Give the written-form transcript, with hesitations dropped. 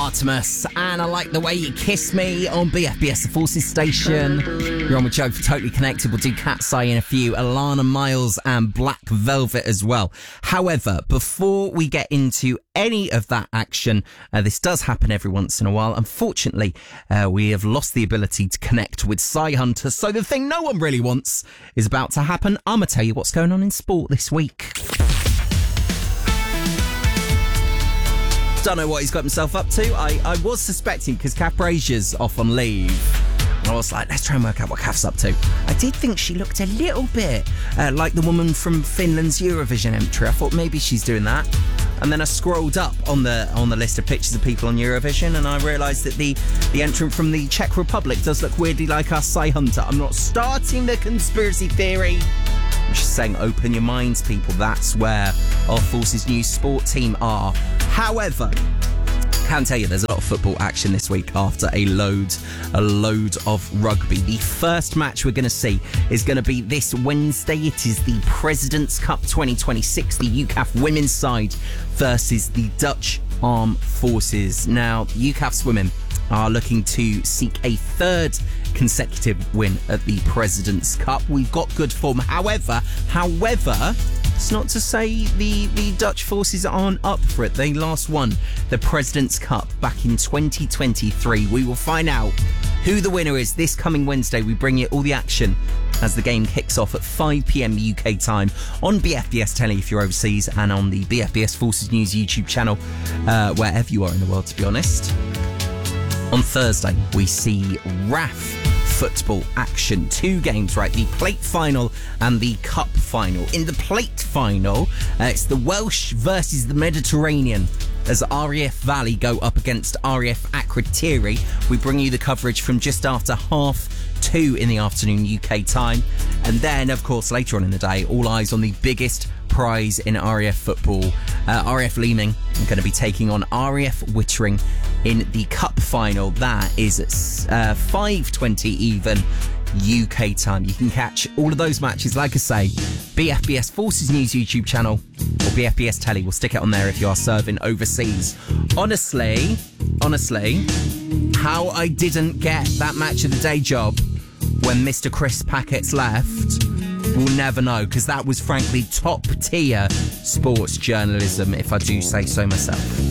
Artemis, and I Like the Way You Kiss Me on BFBS, the Forces station. You're on with Joe for Totally Connected. We'll do Cat's Eye in a few, Alana Miles and Black Velvet as well. However, before we get into any of that action, this does happen every once in a while. Unfortunately, we have lost the ability to connect with Cy Hunter, so the thing no one really wants is about to happen. I'm going to tell you what's going on in sport this week. Don't know what he's got himself up to. I was suspecting because Caprasia's off on leave. I was like, let's try and work out what Kath's up to. I did think she looked a little bit like the woman from Finland's Eurovision entry. I thought maybe she's doing that. And then I scrolled up on the list of pictures of people on Eurovision, and I realised that the entrant from the Czech Republic does look weirdly like our Cy Hunter. I'm not starting the conspiracy theory. I'm just saying, open your minds, people. That's where our Forces News sport team are. However, I can tell you there's a lot of football action this week after a load of rugby. The first match we're going to see is going to be this Wednesday. It is the President's Cup 2026, the UCAF women's side versus the Dutch Armed Forces. Now, UCAF's women are looking to seek a third consecutive win at the President's Cup. We've got good form. However, it's not to say the Dutch forces aren't up for it. They last won the President's Cup back in 2023. We will find out who the winner is this coming Wednesday. We bring you all the action as the game kicks off at 5 p.m. UK time on BFBS Telly if you're overseas, and on the BFBS Forces News YouTube channel, wherever you are in the world, to be honest. On Thursday, we see RAF football action. Two games, right? The plate final and the cup final. In the plate final, it's the Welsh versus the Mediterranean as RAF Valley go up against RAF Akrotiri. We bring you the coverage from just after 2:30 in the afternoon UK time. And then, of course, later on in the day, all eyes on the biggest prize in RAF football. RAF Leeming are going to be taking on RAF Wittering in the cup final. That is at 5:20 even UK time. You can catch all of those matches, like I say, BFBS Forces News YouTube channel or BFBS Telly. We'll stick it on there if you are serving overseas. Honestly, how I didn't get that match of the day job when Mr. Chris Packett's left, we'll never know, because that was frankly top tier sports journalism, if I do say so myself.